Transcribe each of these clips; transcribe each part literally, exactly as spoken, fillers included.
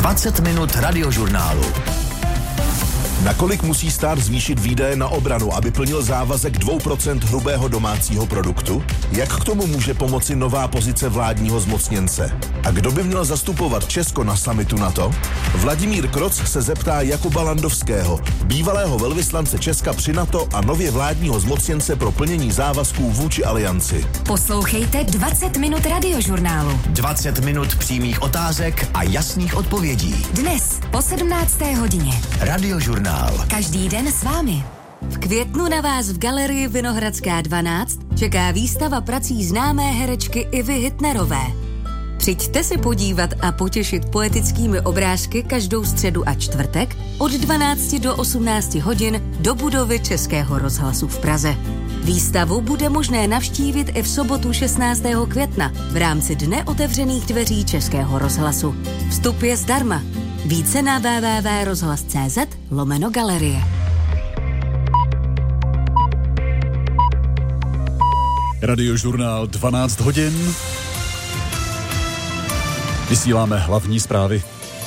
dvacet minut radiožurnálu. Nakolik musí stát zvýšit výdaje na obranu, aby plnil závazek dvě procenta hrubého domácího produktu? Jak k tomu může pomoci nová pozice vládního zmocněnce? A kdo by měl zastupovat Česko na summitu NATO? Vladimír Kroc se zeptá Jakuba Landovského, bývalého velvyslance Česka při NATO a nově vládního zmocněnce pro plnění závazků vůči alianci. Poslouchejte dvacet minut radiožurnálu. dvacet minut přímých otázek a jasných odpovědí. Dnes po sedmnácté hodině. Radiožurnál. Každý den s vámi. V květnu na vás v galerii Vinohradská dvanáct čeká výstava prací známé herečky Ivy Hitnerové. Přijďte se podívat a potěšit poetickými obrázky každou středu a čtvrtek od dvanácti do osmnácti hodin do budovy Českého rozhlasu v Praze. Výstavu bude možné navštívit i v sobotu šestnáctého května v rámci Dne otevřených dveří Českého rozhlasu. Vstup je zdarma. Více na w w w tečka rozhlas tečka c z lomeno galerie. Radiožurnál dvanáct hodin. Vysíláme hlavní zprávy.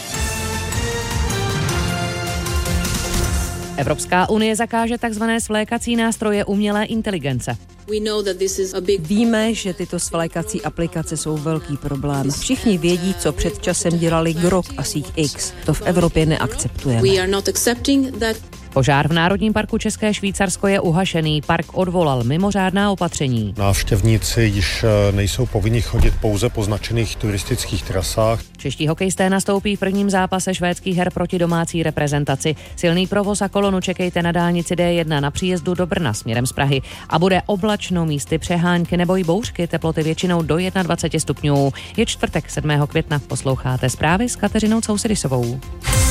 Evropská unie zakáže takzvané svlékací nástroje umělé inteligence. Víme, že tyto svlékací aplikace jsou velký problém. Všichni vědí, co před časem dělali Grok a síť X. To v Evropě neakceptujeme. Požár v Národním parku České Švýcarsko je uhašený. Park odvolal mimořádná opatření. Návštěvníci již nejsou povinni chodit pouze po značených turistických trasách. Čeští hokejisté nastoupí v prvním zápase švédských her proti domácí reprezentaci. Silný provoz a kolonu čekejte na dálnici D jedna na příjezdu do Brna směrem z Prahy. A bude oblačno, místy přehánky nebo i bouřky, teploty většinou do dvacet jedna stupňů. Je čtvrtek sedmého května. Posloucháte zprávy s Kateřinou Cousedisovou.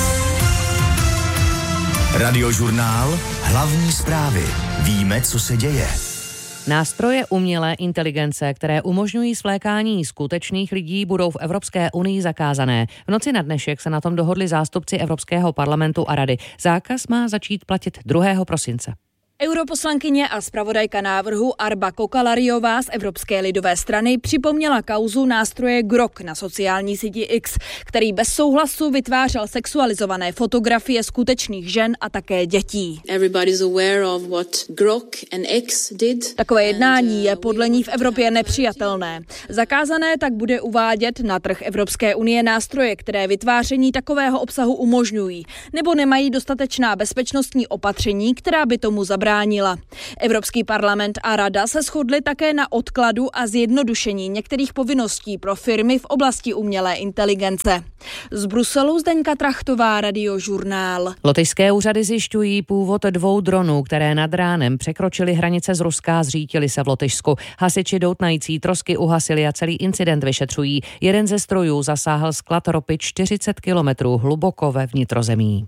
Radiožurnál, hlavní zprávy. Víme, co se děje. Nástroje umělé inteligence, které umožňují svlékání skutečných lidí, budou v Evropské unii zakázané. V noci na dnešek se na tom dohodli zástupci Evropského parlamentu a rady. Zákaz má začít platit druhého prosince. Europoslankyně a zpravodajka návrhu Arba Kokalariová z Evropské lidové strany připomněla kauzu nástroje Grok na sociální síti X, který bez souhlasu vytvářel sexualizované fotografie skutečných žen a také dětí. Takové jednání je podle ní v Evropě nepřijatelné. Zakázané tak bude uvádět na trh Evropské unie nástroje, které vytváření takového obsahu umožňují, nebo nemají dostatečná bezpečnostní opatření, která by tomu zabránila. Evropský parlament a rada se shodly také na odkladu a zjednodušení některých povinností pro firmy v oblasti umělé inteligence. Z Bruselu Zdeňka Trachtová, Radiožurnál. Lotyšské úřady zjišťují původ dvou dronů, které nad ránem překročily hranice z Ruska a zřítily se v Lotyšsku. Hasiči doutnající trosky uhasili a celý incident vyšetřují. Jeden ze strojů zasáhl sklad ropy čtyřicet kilometrů hluboko ve vnitrozemí.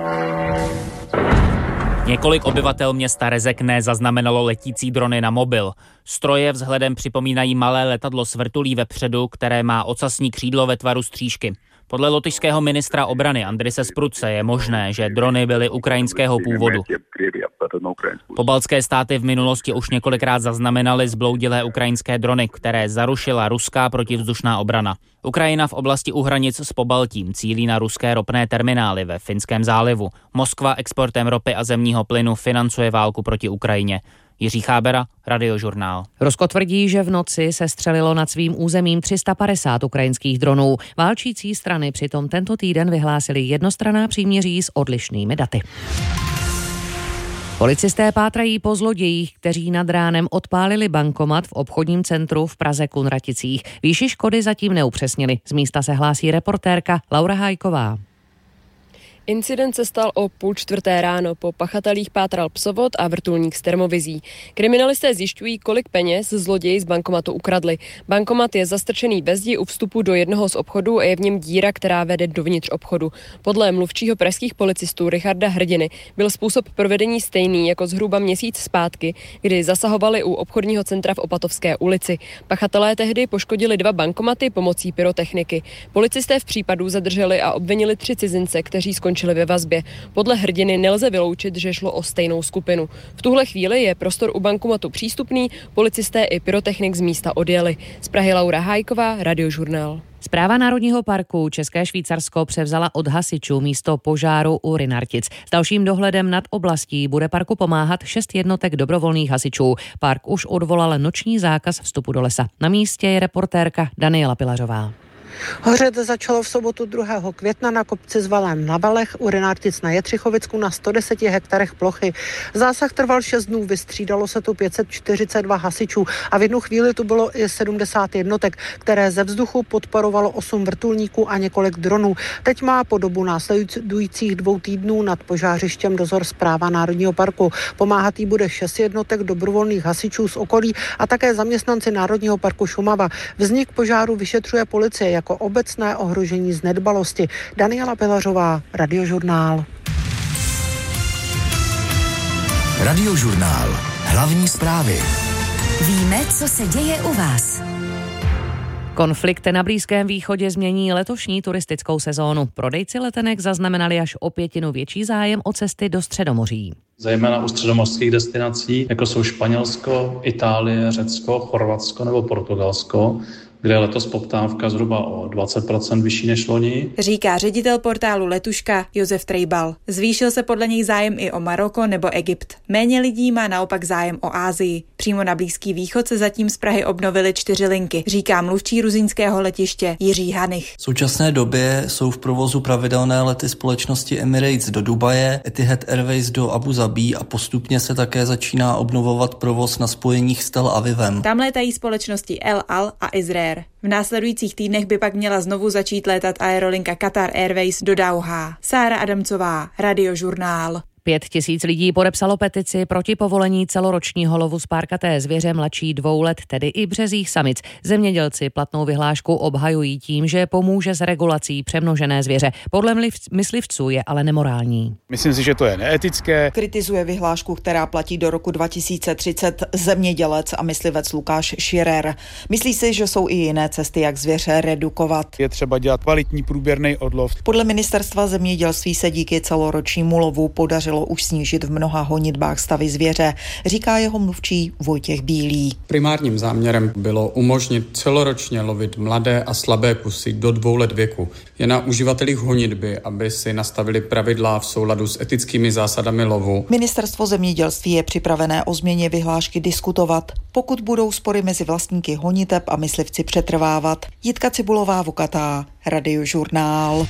Několik obyvatel města Rezekné zaznamenalo letící drony na mobil. Stroje vzhledem připomínají malé letadlo s vrtulí vepředu, které má ocasní křídlo ve tvaru střížky. Podle lotyšského ministra obrany Andrise Spruce je možné, že drony byly ukrajinského původu. Pobaltské státy v minulosti už několikrát zaznamenaly zbloudilé ukrajinské drony, které zarušila ruská protivzdušná obrana. Ukrajina v oblasti u hranic s Pobaltím cílí na ruské ropné terminály ve Finském zálivu. Moskva exportem ropy a zemního plynu financuje válku proti Ukrajině. Jiří Chábera, Radiožurnál. Rusko tvrdí, že v noci se střelilo nad svým územím tři sta padesát ukrajinských dronů. Válčící strany přitom tento týden vyhlásily jednostranná příměří s odlišnými daty. Policisté pátrají po zlodějích, kteří nad ránem odpálili bankomat v obchodním centru v Praze Kunraticích. Výši škody zatím neupřesnili. Z místa se hlásí reportérka Laura Hájková. Incident se stal o půl čtvrté ráno. Po pachatelích pátral psovod a vrtulník s termovizí. Kriminalisté zjišťují, kolik peněz zloději z bankomatu ukradli. Bankomat je zastrčený ve zdi u vstupu do jednoho z obchodů a je v něm díra, která vede dovnitř obchodu. Podle mluvčího pražských policistů Richarda Hrdiny byl způsob provedení stejný jako zhruba měsíc zpátky, kdy zasahovali u obchodního centra v Opatovské ulici. Pachatelé tehdy poškodili dva bankomaty pomocí pyrotechniky. Policisté v případu zadrželi a obvinili tři cizince, kteří skončili skončili ve vazbě. Podle hrdiny nelze vyloučit, že šlo o stejnou skupinu. V tuhle chvíli je prostor u bankomatu přístupný, policisté i pyrotechnik z místa odjeli. Z Prahy Laura Hájková, Radiožurnál. Správa Národního parku České Švýcarsko převzala od hasičů místo požáru u Rynartic. S dalším dohledem nad oblastí bude parku pomáhat šest jednotek dobrovolných hasičů. Park už odvolal noční zákaz vstupu do lesa. Na místě je reportérka Daniela Pilařová. Hořet začalo v sobotu druhého května na kopci s valem na Valech u Rynartic na Jetřichovicku na sto deset hektarech plochy. Zásah trval šest dnů, vystřídalo se tu pět set čtyřicet dva hasičů a v jednu chvíli tu bylo i sedmdesát jednotek, které ze vzduchu podporovalo osm vrtulníků a několik dronů. Teď má po dobu následujících dvou týdnů nad požářištěm dozor Správa Národního parku. Pomáhat jí bude šest jednotek dobrovolných hasičů z okolí a také zaměstnanci Národního parku Šumava. Vznik požáru vyšetřuje policie jako obecné ohrožení z nedbalosti. Daniela Pilařová, Radiožurnál. Radiožurnál. Hlavní zprávy. Víme, co se děje u vás. Konflikt na Blízkém východě změní letošní turistickou sezónu. Prodejci letenek zaznamenali až o pětinu větší zájem o cesty do Středomoří. Zejména u středomořských destinací, jako jsou Španělsko, Itálie, Řecko, Chorvatsko nebo Portugalsko, kde je letos poptávka zhruba o dvacet procent vyšší než loni. Říká ředitel portálu Letuška Josef Trejbal. Zvýšil se podle něj zájem i o Maroko nebo Egypt. Méně lidí má naopak zájem o Asii. Přímo na Blízký východ se zatím z Prahy obnovily čtyři linky, říká mluvčí ruzyňského letiště Jiří Hanich. V současné době jsou v provozu pravidelné lety společnosti Emirates do Dubaje, Etihad Airways do Abu Zabí a postupně se také začíná obnovovat provoz na spojeních s Tel Avivem. Tam létají společnosti El Al a Izrair. V následujících týdnech by pak měla znovu začít létat aerolinka Qatar Airways do Dauhá. Sára Adamcová, Radiožurnál. Pět tisíc lidí podepsalo petici proti povolení celoročního lovu spárkaté zvěře mladší dvou let, tedy i březích samic. Zemědělci platnou vyhlášku obhajují tím, že pomůže s regulací přemnožené zvěře. Podle myslivců je ale nemorální. Myslím si, že to je neetické. Kritizuje vyhlášku, která platí do roku dva tisíce třicet zemědělec a myslivec Lukáš Širer. Myslí si, že jsou i jiné cesty, jak zvěře redukovat. Je třeba dělat kvalitní průběrný odlov. Podle ministerstva zemědělství se díky celoročnímu lovu podařilo už snížit v mnoha honitbách stavy zvěře, říká jeho mluvčí Vojtěch Bílý. Primárním záměrem bylo umožnit celoročně lovit mladé a slabé kusy do dvou let věku. Je na uživatelích honitby, aby si nastavili pravidla v souladu s etickými zásadami lovu. Ministerstvo zemědělství je připravené o změně vyhlášky diskutovat, pokud budou spory mezi vlastníky honiteb a myslivci přetrvávat. Jitka Cibulová, Vokatá, Radiožurnál.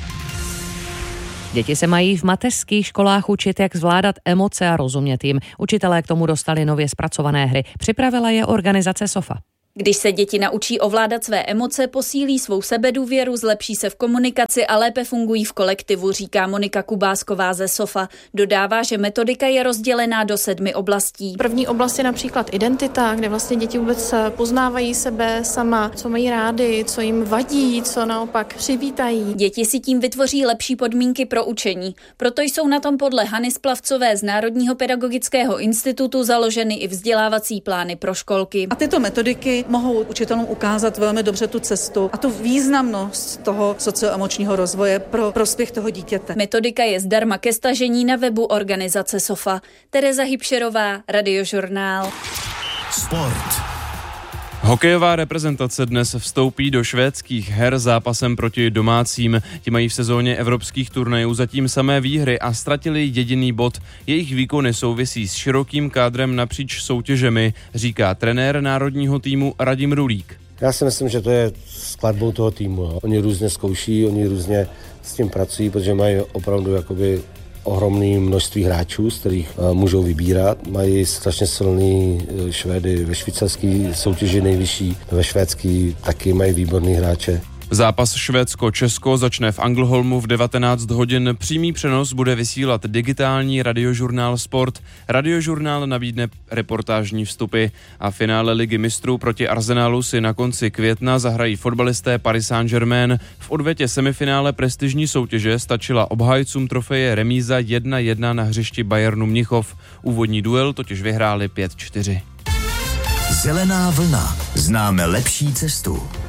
Děti se mají v mateřských školách učit, jak zvládat emoce a rozumět jim. Učitelé k tomu dostali nově zpracované hry. Připravila je organizace SOFA. Když se děti naučí ovládat své emoce, posílí svou sebedůvěru, zlepší se v komunikaci a lépe fungují v kolektivu, říká Monika Kubásková ze SOFA. Dodává, že metodika je rozdělená do sedmi oblastí. První oblast je například identita, kde vlastně děti vůbec poznávají sebe sama, co mají rády, co jim vadí, co naopak přivítají. Děti si tím vytvoří lepší podmínky pro učení. Proto jsou na tom podle Hany Splavcové z Národního pedagogického institutu založeny i vzdělávací plány pro školky. A tyto metodiky mohou učitelům ukázat velmi dobře tu cestu a tu významnost toho socioemočního rozvoje pro prospěch toho dítěte. Metodika je zdarma ke stažení na webu organizace SOFA. Tereza Hybšerová, Radiožurnál. Sport. Hokejová reprezentace dnes vstoupí do švédských her zápasem proti domácím. Ti mají v sezóně evropských turnajů zatím samé výhry a ztratili jediný bod. Jejich výkony souvisí s širokým kádrem napříč soutěžemi, říká trenér národního týmu Radim Rulík. Já si myslím, že to je skladbou toho týmu. Oni různě zkouší, oni různě s tím pracují, protože mají opravdu jakoby ohromné množství hráčů, z kterých uh, můžou vybírat. Mají strašně silný uh, Švédy ve švýcarské soutěži nejvyšší, ve švédský taky mají výborný hráče. Zápas Švédsko-Česko začne v Anglholmu v devatenáct hodin. Přímý přenos bude vysílat digitální radiožurnál Sport. Radiožurnál nabídne reportážní vstupy a finále Ligy mistrů proti Arsenalu si na konci května zahrají fotbalisté Paris Saint-Germain. V odvětě semifinále prestižní soutěže stačila obhájcům trofeje remíza jedna jedna na hřišti Bayernu Mnichov. Úvodní duel totiž vyhráli pět čtyři. Zelená vlna. Známe lepší cestu.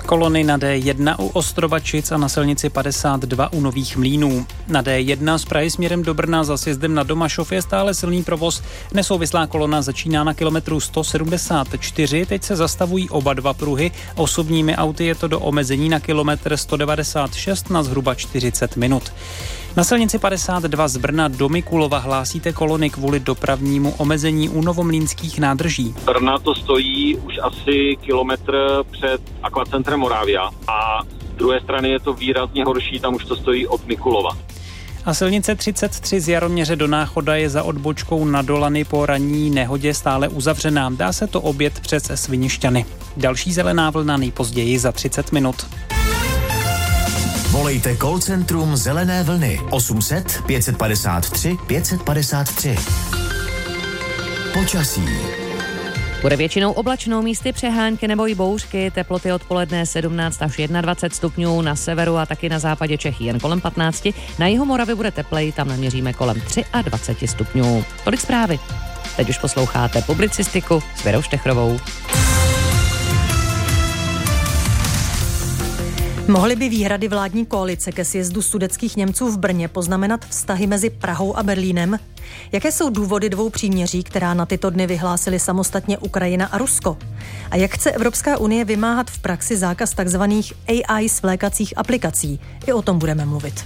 Kolony na D jedna u Ostrobačic a na silnici padesát dva u Nových Mlýnů. Na D jedna z Prahy směrem do Brna za sjezdem na Domašov je stále silný provoz. Nesouvislá kolona začíná na kilometru sto sedmdesát čtyři, teď se zastavují oba dva pruhy. Osobními auty je to do omezení na kilometr sto devadesát šest na zhruba čtyřicet minut. Na silnici padesát dva z Brna do Mikulova hlásíte kolony kvůli dopravnímu omezení u novomlýnských nádrží. Brna to stojí už asi kilometr před Akvacentrem Moravia a z druhé strany je to výrazně horší, tam už to stojí od Mikulova. A silnice třicet tři z Jaroměře do Náchoda je za odbočkou na Dolany po ranní nehodě stále uzavřená. Dá se to objet přes Svinišťany. Další zelená vlna nejpozději za třicet minut. Volejte call centrum Zelené vlny osm set pět padesát tři pět padesát tři. Počasí. Bude většinou oblačnou, místy přehánky nebo i bouřky, teploty odpoledne sedmnáct až dvacet jedna stupňů, na severu a taky na západě Čechy jen kolem patnáct, na jihu Moravy bude teplej, tam naměříme kolem dvacet tři stupňů. Tolik zprávy. Teď už posloucháte publicistiku s Věrou Štechrovou. Mohly by výhrady vládní koalice ke sjezdu sudetských Němců v Brně poznamenat vztahy mezi Prahou a Berlínem? Jaké jsou důvody dvou příměří, která na tyto dny vyhlásili samostatně Ukrajina a Rusko? A jak chce Evropská unie vymáhat v praxi zákaz takzvaných A I svlékacích aplikací? I o tom budeme mluvit.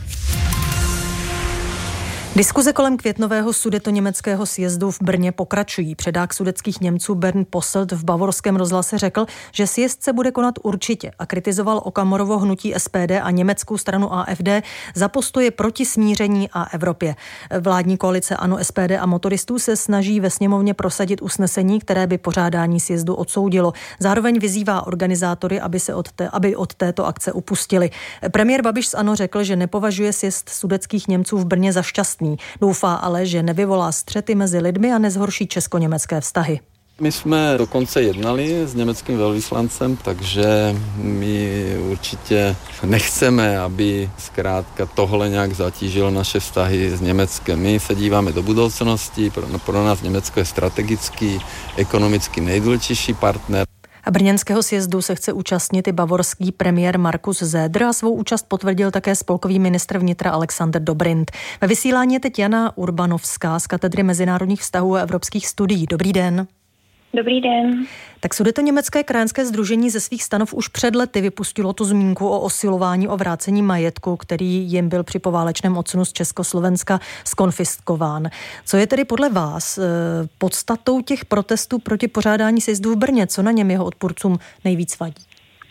Diskuze kolem květnového sudetoněmeckého sjezdu v Brně pokračují. Předák sudetských Němců Bernd Posselt v bavorském rozhlase řekl, že sjezd se bude konat určitě a kritizoval Okamorovo hnutí S P D a německou stranu A F D za postoje proti smíření a Evropě. Vládní koalice ANO, S P D a motoristů se snaží ve sněmovně prosadit usnesení, které by pořádání sjezdu odsoudilo. Zároveň vyzývá organizátory, aby se od, té, aby od této akce upustili. Premiér Babiš z ANO řekl, že nepovažuje sjezd sudetských Němců v Brně za šťastný. Doufá ale, že nevyvolá střety mezi lidmi a nezhorší česko-německé vztahy. My jsme dokonce jednali s německým velvyslancem, takže my určitě nechceme, aby zkrátka tohle nějak zatížilo naše vztahy s Německem. My se díváme do budoucnosti, pro, pro nás Německo je strategický, ekonomicky nejdůležitější partner. A brněnského sjezdu se chce účastnit i bavorský premiér Markus Söder a svou účast potvrdil také spolkový ministr vnitra Alexander Dobrindt. Ve vysílání je teď Jana Urbanovská z katedry mezinárodních vztahů a evropských studií. Dobrý den. Dobrý den. Tak Sudetoněmecké krajanské sdružení ze svých stanov už před lety vypustilo tu zmínku o osilování o vrácení majetku, který jim byl při poválečném odsunu z Československa zkonfiskován. Co je tedy podle vás podstatou těch protestů proti pořádání sjezdu v Brně? Co na něm jeho odpůrcům nejvíc vadí?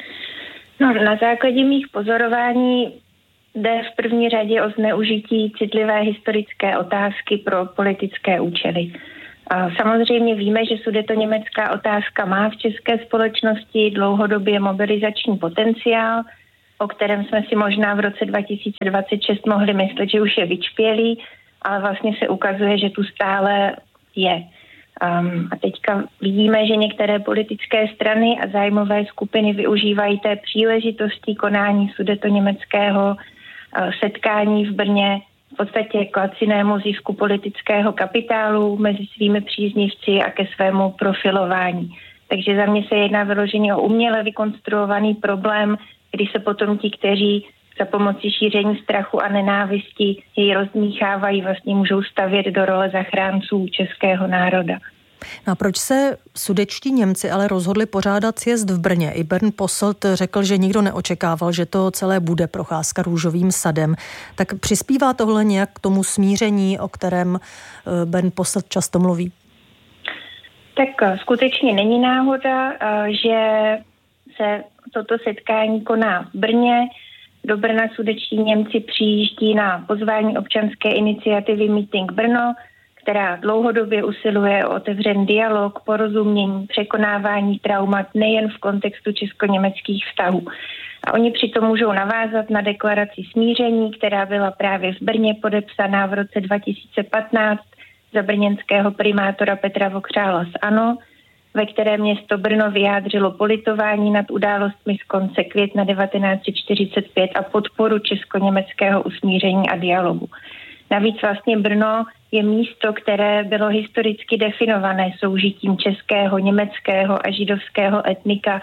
No, na základě mých pozorování jde v první řadě o zneužití citlivé historické otázky pro politické účely. Samozřejmě víme, že sudetoněmecká otázka má v české společnosti dlouhodobě mobilizační potenciál, o kterém jsme si možná v roce dva tisíce dvacet šest mohli myslet, že už je vyčpělý, ale vlastně se ukazuje, že tu stále je. Um, a teďka vidíme, že některé politické strany a zájmové skupiny využívají té příležitosti konání sudetoněmeckého uh, setkání v Brně v podstatě k lacinému zisku politického kapitálu mezi svými příznivci a ke svému profilování. Takže za mě se jedná vyloženě o uměle vykonstruovaný problém, kdy se potom ti, kteří za pomocí šíření strachu a nenávisti jej rozdmíchávají, vlastně můžou stavět do role zachránců českého národa. No a proč se sudetští Němci ale rozhodli pořádat sjezd v Brně? I Bernd Posselt řekl, že nikdo neočekával, že to celé bude procházka růžovým sadem. Tak přispívá tohle nějak k tomu smíření, o kterém Bernd Posselt často mluví? Tak skutečně není náhoda, že se toto setkání koná v Brně. Do Brna sudetští Němci přijíždí na pozvání občanské iniciativy Meeting Brno, která dlouhodobě usiluje o otevřený dialog, porozumění, překonávání traumat nejen v kontextu česko-německých vztahů. A oni přitom můžou navázat na deklaraci smíření, která byla právě v Brně podepsaná v roce dva tisíce patnáct za brněnského primátora Petra Vokřála z ANO, ve které město Brno vyjádřilo politování nad událostmi z konce května devatenáct set čtyřicet pět a podporu česko-německého usmíření a dialogu. Navíc vlastně Brno je místo, které bylo historicky definované soužitím českého, německého a židovského etnika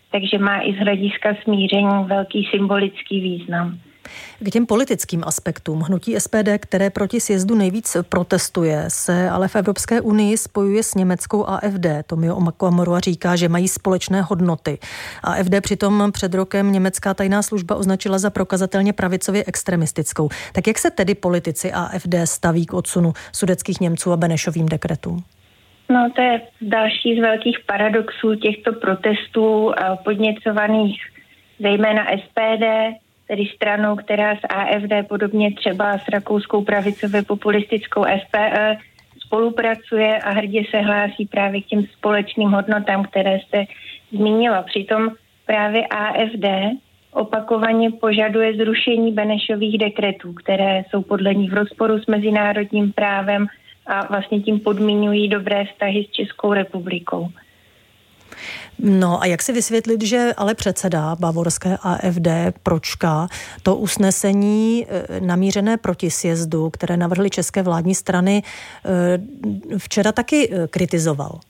takže má i z hlediska smíření velký symbolický význam. K těm politickým aspektům hnutí S P D, které proti sjezdu nejvíc protestuje, se ale v Evropské unii spojuje s německou A F D. Tomio Okamura říká, že mají společné hodnoty. A F D přitom před rokem německá tajná služba označila za prokazatelně pravicově extremistickou. Tak jak se tedy politici A F D staví k odsunu sudetských Němců a Benešovým dekretům? No, to je další z velkých paradoxů těchto protestů podněcovaných zejména S P D, tedy stranou, která s A F D podobně třeba s rakouskou pravicově populistickou S P E spolupracuje a hrdě se hlásí právě k těm společným hodnotám, které jste zmínila. Přitom právě A F D opakovaně požaduje zrušení Benešových dekretů, které jsou podle ní v rozporu s mezinárodním právem a vlastně tím podmiňují dobré vztahy s Českou republikou. No a jak si vysvětlit, že ale předseda bavorské A F D Pročka to usnesení namířené proti sjezdu, které navrhly české vládní strany, včera taky kritizoval?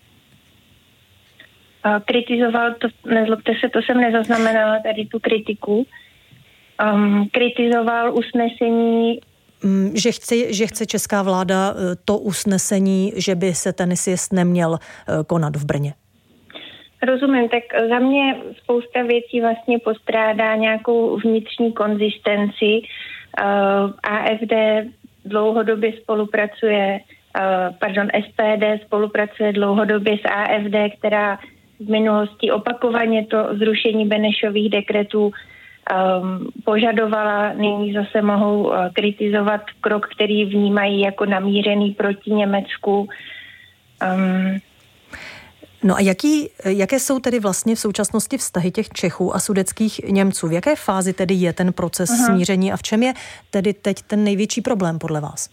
Kritizoval, to, nezlobte se, to jsem nezaznamenala tady tu kritiku. Um, kritizoval usnesení, Že chce, že chce česká vláda to usnesení, že by se ten sjezd neměl konat v Brně. Rozumím, tak za mě spousta věcí vlastně postrádá nějakou vnitřní konzistenci. A F D dlouhodobě spolupracuje, pardon, S P D spolupracuje dlouhodobě s A F D, která v minulosti opakovaně to zrušení Benešových dekretů um, požadovala. Nyní zase mohou uh, kritizovat krok, který vnímají jako namířený proti Německu. Um, No a jaký, jaké jsou tedy vlastně v současnosti vztahy těch Čechů a sudetských Němců? V jaké fázi tedy je ten proces Aha. smíření a v čem je tedy teď ten největší problém podle vás?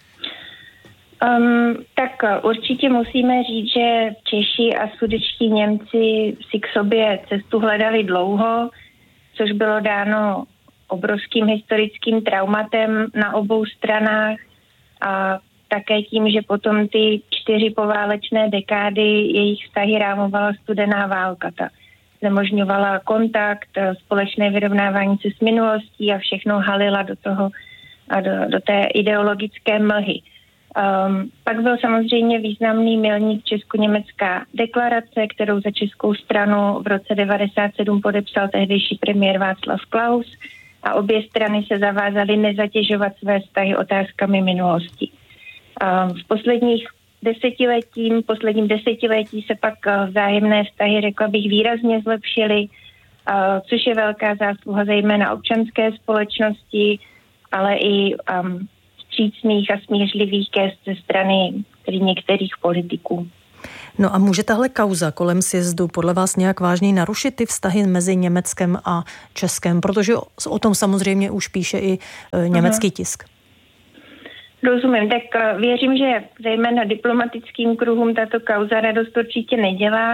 Um, tak určitě musíme říct, že Češi a sudetští Němci si k sobě cestu hledali dlouho, což bylo dáno obrovským historickým traumatem na obou stranách a také tím, že potom ty čtyři poválečné dekády jejich vztahy rámovala studená válka. Ta znemožňovala kontakt, společné vyrovnávání se s minulostí a všechno halila do toho a do, do té ideologické mlhy. Um, pak byl samozřejmě významný milník Česko-německá deklarace, kterou za českou stranu v roce devadesát sedm podepsal tehdejší premiér Václav Klaus a obě strany se zavázaly nezatěžovat své vztahy otázkami minulosti. V posledních desetiletím, posledním desetiletí se pak vzájemné vztahy, řekla bych, výrazně zlepšily, což je velká zásluha zejména občanské společnosti, ale i um, vstřícných a smířlivých gest ze strany tedy některých politiků. No a může tahle kauza kolem sjezdu podle vás nějak vážně narušit ty vztahy mezi Německem a Českem? Protože o tom samozřejmě už píše i e, německý Aha. tisk. Rozumím, tak věřím, že zejména diplomatickým kruhům tato kauza radost určitě nedělá,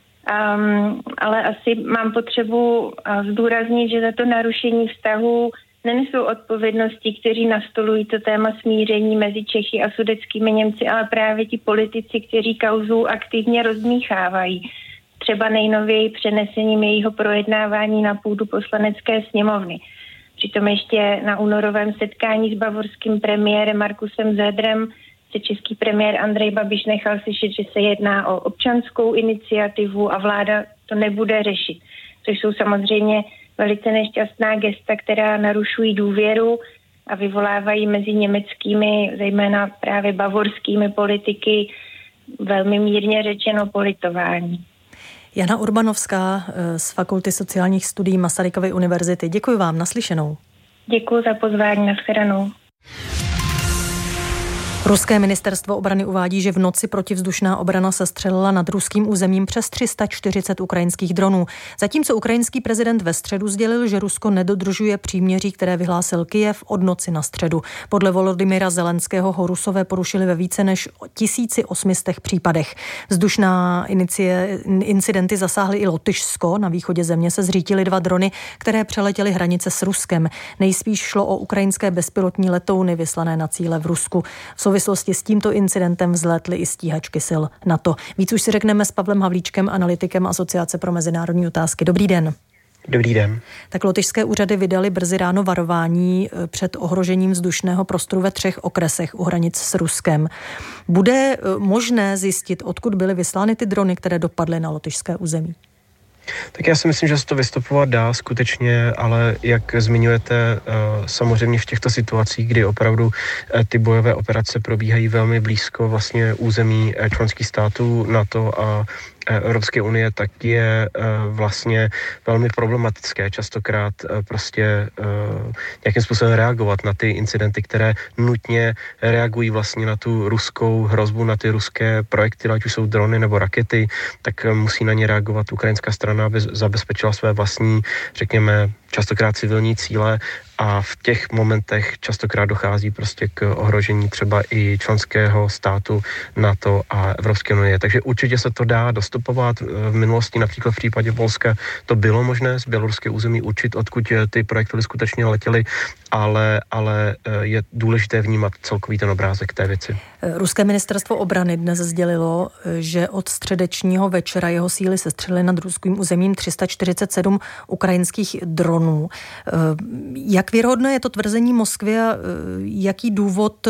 um, ale asi mám potřebu uh, zdůraznit, že za to narušení vztahu nenesou odpovědnosti, kteří nastolují to téma smíření mezi Čechy a sudetskými Němci, ale právě ti politici, kteří kauzu aktivně rozdmíchávají. Třeba nejnověji přenesením jejího projednávání na půdu poslanecké sněmovny. Přitom ještě na únorovém setkání s bavorským premiérem Markusem Zedrem se český premiér Andrej Babiš nechal slyšet, že se jedná o občanskou iniciativu a vláda to nebude řešit. Což jsou samozřejmě velice nešťastná gesta, která narušují důvěru a vyvolávají mezi německými, zejména právě bavorskými politiky velmi mírně řečeno politování. Jana Urbanovská z Fakulty sociálních studií Masarykovy univerzity. Děkuji vám, naslyšenou. Děkuji za pozvání, nashledanou. Ruské ministerstvo obrany uvádí, že v noci protivzdušná obrana sestřelila nad ruským územím přes tři sta čtyřicet ukrajinských dronů. Zatímco ukrajinský prezident ve středu sdělil, že Rusko nedodržuje příměří, které vyhlásil Kyjev od noci na středu. Podle Volodymyra Zelenského ho Rusové porušili ve více než tisíc osm set případech. Vzdušná inicie, incidenty zasáhly i Lotyšsko. Na východě země se zřítily dva drony, které přeletěly hranice s Ruskem. Nejspíš šlo o ukrajinské bezpilotní letouny vyslané na cíle v Rusku. V souvislosti s tímto incidentem vzlétly i stíhačky sil NATO. Víc už si řekneme s Pavlem Havlíčkem, analytikem Asociace pro mezinárodní otázky. Dobrý den. Dobrý den. Tak lotyšské úřady vydali brzy ráno varování před ohrožením vzdušného prostoru ve třech okresech u hranic s Ruskem. Bude možné zjistit, odkud byly vyslány ty drony, které dopadly na lotyšské území? Tak já si myslím, že se to vystopovat dá skutečně, ale jak zmiňujete, samozřejmě v těchto situacích, kdy opravdu ty bojové operace probíhají velmi blízko vlastně území členských států NATO a Evropské unie, tak je vlastně velmi problematické častokrát prostě nějakým způsobem reagovat na ty incidenty, které nutně reagují vlastně na tu ruskou hrozbu, na ty ruské projekty, ať už jsou drony nebo rakety, tak musí na ně reagovat ukrajinská strana, aby zabezpečila své vlastní, řekněme, častokrát civilní cíle a v těch momentech častokrát dochází prostě k ohrožení třeba i členského státu NATO a Evropské unie. Takže určitě se to dá dostupovat. V minulosti například v případě Polska to bylo možné z běloruské území určit, odkud ty projektily skutečně letěly, ale, ale je důležité vnímat celkový ten obrázek té věci. Ruské ministerstvo obrany dnes sdělilo, že od středečního večera jeho síly sestřelily nad ruským územím tři sta čtyřicet sedm ukrajinských dronů. Jak věrohodné je to tvrzení Moskvy a jaký důvod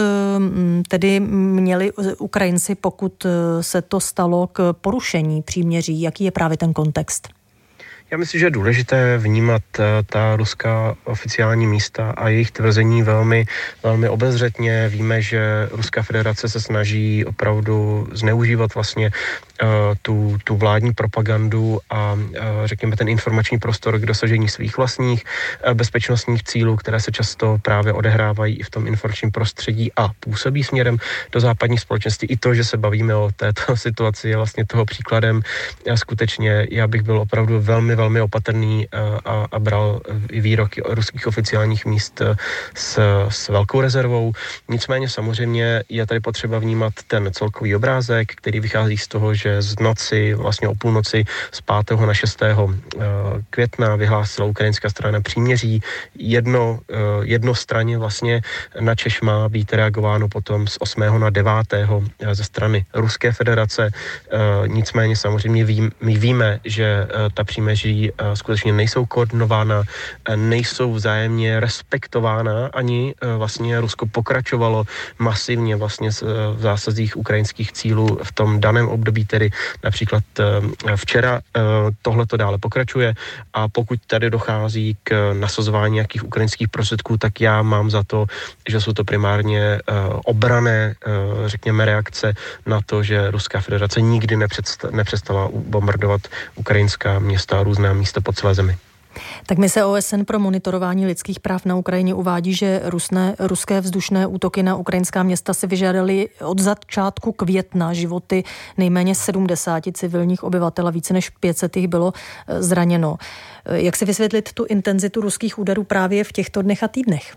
tedy měli Ukrajinci, pokud se to stalo k porušení příměří? Jaký je právě ten kontext? Já myslím, že je důležité vnímat ta ruská oficiální místa a jejich tvrzení velmi, velmi obezřetně. Víme, že Ruská federace se snaží opravdu zneužívat vlastně uh, tu, tu vládní propagandu a uh, řekněme ten informační prostor k dosažení svých vlastních uh, bezpečnostních cílů, které se často právě odehrávají i v tom informačním prostředí a působí směrem do západních společností. I to, že se bavíme o této situaci, je vlastně toho příkladem. Já skutečně, já bych byl opravdu velmi, velmi opatrný a, a bral i výroky ruských oficiálních míst s, s velkou rezervou. Nicméně samozřejmě je tady potřeba vnímat ten celkový obrázek, který vychází z toho, že z noci, vlastně o půlnoci z pátého na šestého května vyhlásila ukrajinská strana příměří. Jedno, jednostranně vlastně na Češ má být reagováno potom z osmého na devátého ze strany Ruské federace. Nicméně samozřejmě ví, my víme, že ta příměří skutečně nejsou koordinována, nejsou vzájemně respektována, ani vlastně Rusko pokračovalo masivně vlastně v zásazích ukrajinských cílů v tom daném období, tedy například včera. Tohle to dále pokračuje a pokud tady dochází k nasazování nějakých ukrajinských prostředků, tak já mám za to, že jsou to primárně obrané, řekněme, reakce na to, že Ruská federace nikdy nepřestala bombardovat ukrajinská města, různá místa po celé zemi. Tak mise O S N pro monitorování lidských práv na Ukrajině uvádí, že rusné, ruské vzdušné útoky na ukrajinská města si vyžádaly od začátku května životy nejméně sedmdesáti civilních obyvatel a více než pět set jich bylo zraněno. Jak si vysvětlit tu intenzitu ruských úderů právě v těchto dnech a týdnech?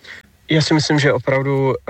Já si myslím, že opravdu uh,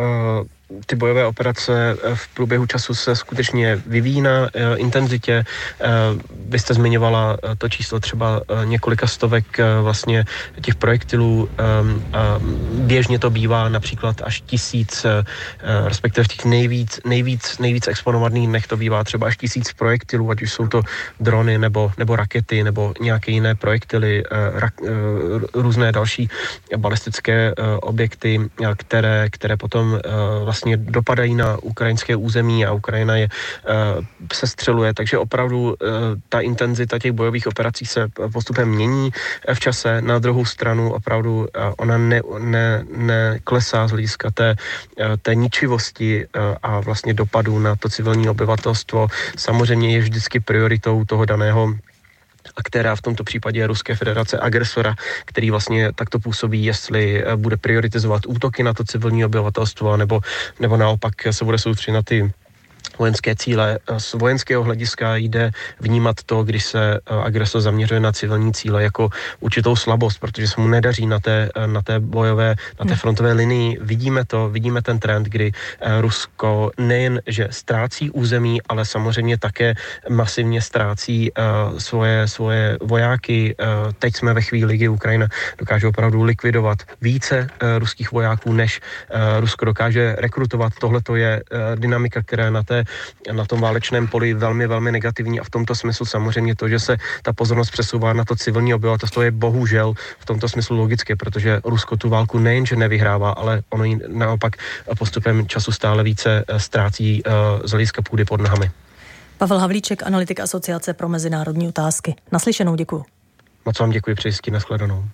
ty bojové operace v průběhu času se skutečně vyvíjí na uh, intenzitě. Uh, vy jste zmiňovala uh, to číslo třeba uh, několika stovek uh, vlastně těch projektilů. Um, uh, běžně to bývá například až tisíc, uh, respektive v těch nejvíc, nejvíc, nejvíc exponovaných dnech to bývá třeba až tisíc projektilů, ať už jsou to drony nebo, nebo rakety nebo nějaké jiné projektily, uh, rak, uh, různé další balistické uh, objekty, které, které potom uh, vlastně dopadají na ukrajinské území a Ukrajina je uh, sestřeluje, takže opravdu uh, ta intenzita těch bojových operací se postupem mění v čase. Na druhou stranu opravdu uh, ona ne, ne, neklesá z hlediska té, uh, té ničivosti uh, a vlastně dopadu na to civilní obyvatelstvo. Samozřejmě je vždycky prioritou toho daného a která v tomto případě je Ruské federace agresora, který vlastně takto působí, jestli bude prioritizovat útoky na to civilní obyvatelstvo, nebo, nebo naopak se bude soustředit na ty vojenské cíle. Z vojenského hlediska jde vnímat to, když se agresor zaměřuje na civilní cíle jako určitou slabost, protože se mu nedaří na té, na té bojové, na té frontové linii. Vidíme to, vidíme ten trend, kdy Rusko nejen, že ztrácí území, ale samozřejmě také masivně ztrácí uh, svoje, svoje vojáky. Uh, teď jsme ve chvíli, kdy Ukrajina dokáže opravdu likvidovat více uh, ruských vojáků, než uh, Rusko dokáže rekrutovat. Tohle to je uh, dynamika, která na té na tom válečném poli velmi, velmi negativní a v tomto smyslu samozřejmě to, že se ta pozornost přesouvá na to civilní obyvatelstvo, je bohužel v tomto smyslu logické, protože Rusko tu válku nejenže nevyhrává, ale ono ji naopak postupem času stále více ztrácí z hlediska půdy pod nohami. Pavel Havlíček, analytik Asociace pro mezinárodní otázky. Naslyšenou, děkuji. Moc vám děkuji, přeji hezky, nashledanou.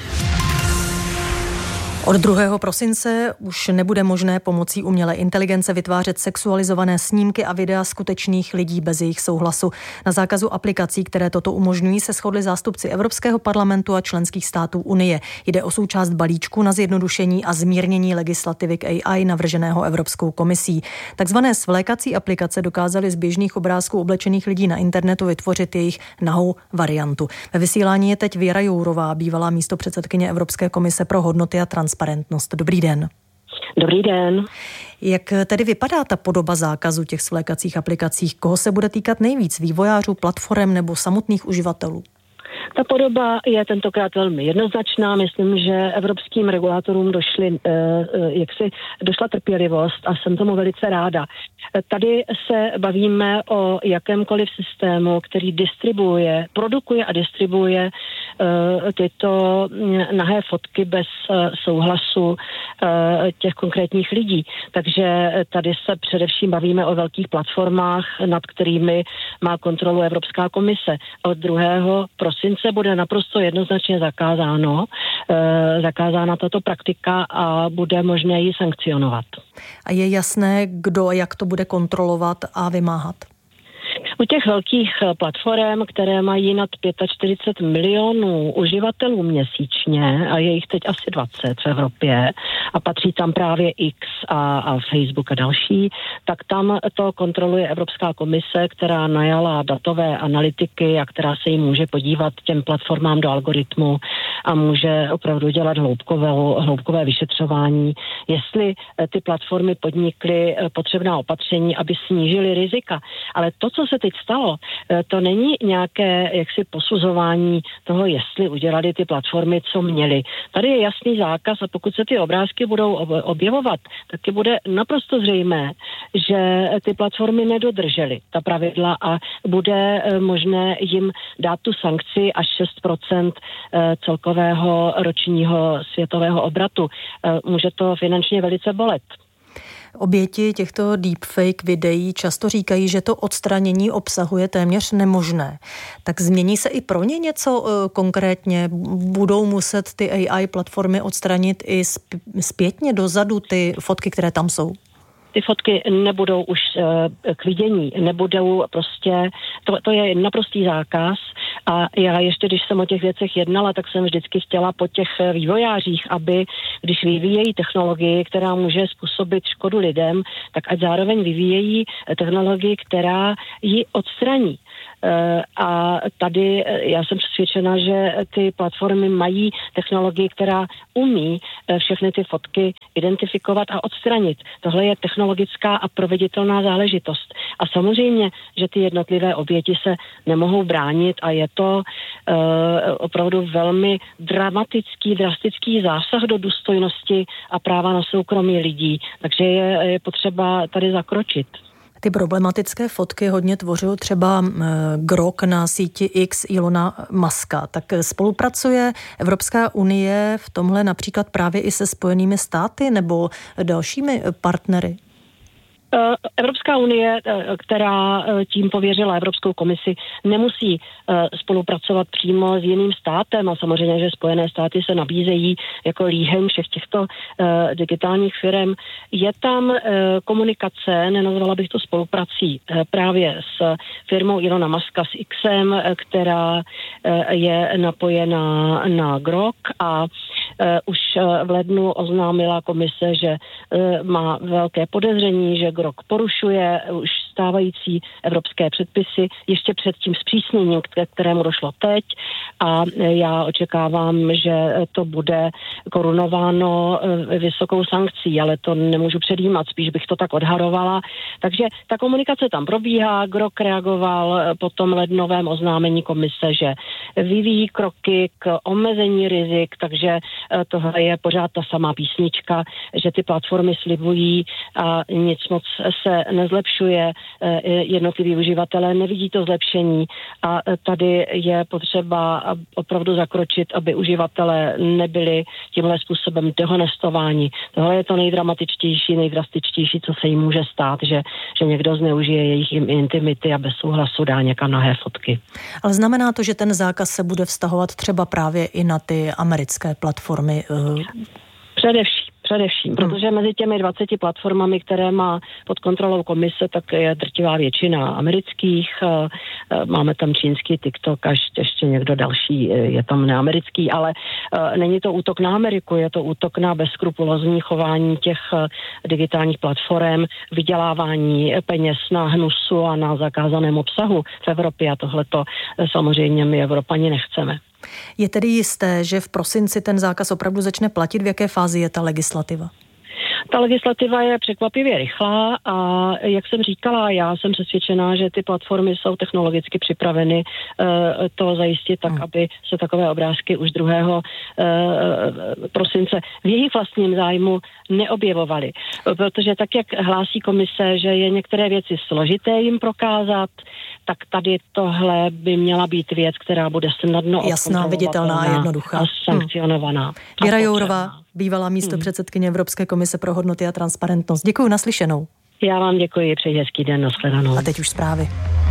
Od druhého prosince už nebude možné pomocí umělé inteligence vytvářet sexualizované snímky a videa skutečných lidí bez jejich souhlasu. Na zákazu aplikací, které toto umožňují, se shodli zástupci Evropského parlamentu a členských států Unie. Jde o součást balíčku na zjednodušení a zmírnění legislativy k A I navrženého Evropskou komisí. Takzvané svlékací aplikace dokázaly z běžných obrázků oblečených lidí na internetu vytvořit jejich nahou variantu. Ve vysílání je teď Věra Jourová, bývalá místopředsedkyně Evropské komise pro hodnoty a transparentnost. Dobrý den. Dobrý den. Jak tedy vypadá ta podoba zákazu těch svlékacích aplikací? Koho se bude týkat nejvíc? Vývojářů, platform nebo samotných uživatelů? Ta podoba je tentokrát velmi jednoznačná. Myslím, že evropským regulátorům došly, jak si došla trpělivost a jsem tomu velice ráda. Tady se bavíme o jakémkoliv systému, který distribuuje, produkuje a distribuuje tyto nahé fotky bez souhlasu těch konkrétních lidí. Takže tady se především bavíme o velkých platformách, nad kterými má kontrolu Evropská komise. Od druhého prosince bude naprosto jednoznačně zakázáno, zakázána tato praktika a bude možné ji sankcionovat. A je jasné, kdo a jak to bude kontrolovat a vymáhat? U těch velkých platform, které mají nad čtyřicet pět milionů uživatelů měsíčně, a je jich teď asi dvacet v Evropě, a patří tam právě X a, a Facebook a další, tak tam to kontroluje Evropská komise, která najala datové analytiky a která se jim může podívat těm platformám do algoritmu a může opravdu dělat hloubkové, hloubkové vyšetřování, jestli ty platformy podnikly potřebná opatření, aby snížily rizika. Ale to, co se teď stalo, to není nějaké jaksi posuzování toho, jestli udělali ty platformy, co měly. Tady je jasný zákaz a pokud se ty obrázky budou objevovat, tak je bude naprosto zřejmé, že ty platformy nedodržely ta pravidla a bude možné jim dát tu sankci až šest procent celkového ročního světového obratu. Může to finančně velice bolet. Oběti těchto deepfake videí často říkají, že to odstranění obsahu je téměř nemožné. Tak změní se i pro ně něco e, konkrétně? Budou muset ty A I platformy odstranit i zpětně dozadu ty fotky, které tam jsou? Ty fotky nebudou už e, k vidění, nebudou prostě, to, to je naprostý zákaz a já ještě, když jsem o těch věcech jednala, tak jsem vždycky chtěla po těch vývojářích, aby když vyvíjejí technologii, která může způsobit škodu lidem, tak ať zároveň vyvíjejí technologii, která ji odstraní. A tady já jsem přesvědčena, že ty platformy mají technologii, která umí všechny ty fotky identifikovat a odstranit. Tohle je technologická a proveditelná záležitost. A samozřejmě, že ty jednotlivé oběti se nemohou bránit a je to uh, opravdu velmi dramatický, drastický zásah do důstojnosti a práva na soukromí lidí. Takže je, je potřeba tady zakročit. Ty problematické fotky hodně tvořil třeba Grok na síti X Ilona Muska. Tak spolupracuje Evropská unie v tomhle například právě i se Spojenými státy nebo dalšími partnery? Evropská unie, která tím pověřila Evropskou komisi, nemusí spolupracovat přímo s jiným státem a samozřejmě, že Spojené státy se nabízejí jako líheň všech těchto digitálních firm. Je tam komunikace, nenazvala bych to spoluprací, právě s firmou Ilona Muska, s Xem, která je napojená na Grok a už v lednu oznámila komise, že má velké podezření, že Grok porušuje už stávající evropské předpisy ještě před tím zpřísněním, k kterému došlo teď, a já očekávám, že to bude korunováno vysokou sankcí, ale to nemůžu předjímat, spíš bych to tak odhadovala. Takže ta komunikace tam probíhá, Grok reagoval po tom lednovém oznámení komise, že vyvíjí kroky k omezení rizik, takže tohle je pořád ta samá písnička, že ty platformy slibují a nic moc se nezlepšuje, jednotliví uživatelé nevidí to zlepšení a tady je potřeba opravdu zakročit, aby uživatelé nebyli tímhle způsobem dehonestováni. Tohle je to nejdramatičtější, nejdrastičtější, co se jim může stát, že, že někdo zneužije jejich intimity a bez souhlasu dá někam nahé fotky. Ale znamená to, že ten zákaz se bude vztahovat třeba právě i na ty americké platformy? Především. Především, protože mezi těmi dvaceti platformami, které má pod kontrolou komise, tak je drtivá většina amerických. Máme tam čínský TikTok a ještě někdo další je tam neamerický, ale není to útok na Ameriku, je to útok na bezskrupulózní chování těch digitálních platform, vydělávání peněz na hnusu a na zakázaném obsahu v Evropě a tohleto samozřejmě my Evropani nechceme. Je tedy jisté, že v prosinci ten zákaz opravdu začne platit? V jaké fázi je ta legislativa? Ta legislativa je překvapivě rychlá a jak jsem říkala, já jsem přesvědčená, že ty platformy jsou technologicky připraveny to zajistit tak, aby se takové obrázky už druhého prosince v jejich vlastním zájmu neobjevovaly. Protože tak, jak hlásí komise, že je některé věci složité jim prokázat, tak tady tohle by měla být věc, která bude snadno jasná, viditelná a jednoduchá. A sankcionovaná. Hmm. Věra Jourová, bývalá místopředsedkyně Evropské komise pro hodnoty a transparentnost. Děkuji, naslyšenou. Já vám děkuji, přeji hezký den, nashledanou. A teď už zprávy.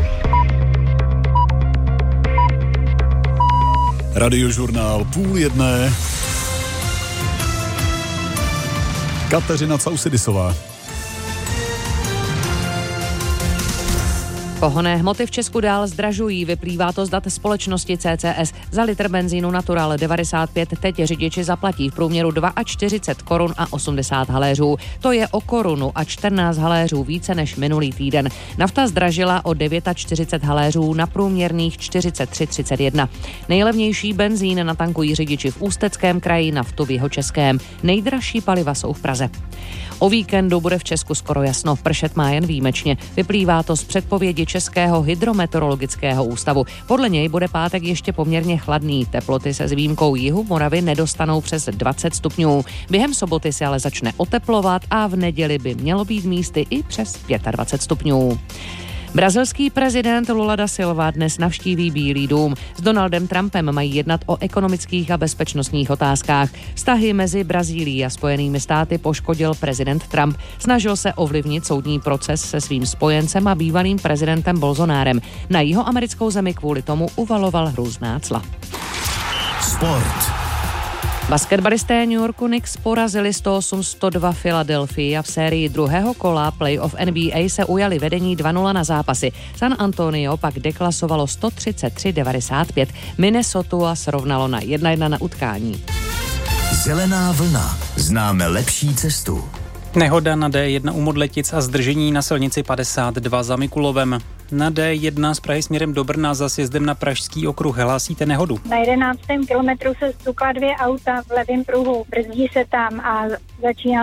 Radiožurnál půl jedné. Kateřina Causidisová. Pohonné hmoty v Česku dál zdražují, vyplývá to z dat společnosti C C S. Za litr benzínu Natural devadesát pět teď řidiči zaplatí v průměru čtyřicet dva korun a osmdesát haléřů. To je o korunu a čtrnáct haléřů více než minulý týden. Nafta zdražila o čtyřicet devět haléřů na průměrných čtyřicet tři třicet jedna. Nejlevnější benzín natankují řidiči v Ústeckém kraji, naftu v Jihočeském. Nejdražší paliva jsou v Praze. O víkendu bude v Česku skoro jasno, pršet má jen výjimečně. Vyplývá to z předpovědi Českého hydrometeorologického ústavu. Podle něj bude pátek ještě poměrně chladný. Teploty se s výjimkou jihu Moravy nedostanou přes dvacet stupňů. Během soboty se ale začne oteplovat a v neděli by mělo být místy i přes dvacet pět stupňů. Brazilský prezident Lula da Silva dnes navštíví Bílý dům. S Donaldem Trumpem mají jednat o ekonomických a bezpečnostních otázkách. Vztahy mezi Brazílií a Spojenými státy poškodil prezident Trump. Snažil se ovlivnit soudní proces se svým spojencem a bývalým prezidentem Bolsonárem. Na jihoamerickou zemi kvůli tomu uvaloval různá cla. Sport. Basketbalisté New Yorku Knicks porazili sto osm sto dva Philadelphii a v sérii druhého kola playoff N B A se ujali vedení dva nula na zápasy. San Antonio pak deklasovalo sto třicet tři devadesát pět. Minnesota srovnalo na jedna jedna na utkání. Zelená vlna. Známe lepší cestu. Nehoda na D jedna u Modletic a zdržení na silnici padesát dva za Mikulovem. Na D jedna z Prahy směrem do Brna za sjezdem na Pražský okruh hlásíte nehodu. Na jedenáctém kilometru se stukla dvě auta v levém pruhu, brzdí se tam a začíná